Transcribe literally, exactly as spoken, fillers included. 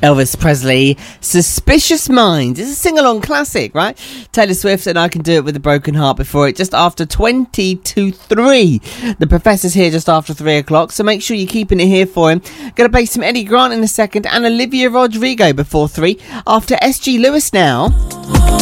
Elvis Presley, Suspicious Minds. It's a sing-along classic, right? Taylor Swift and I Can Do It With a Broken Heart before it, just after twenty to three. The Professor's here just after three o'clock, so make sure you're keeping it here for him. Going to play some Eddie Grant in a second and Olivia Rodrigo before three. After S G Lewis now.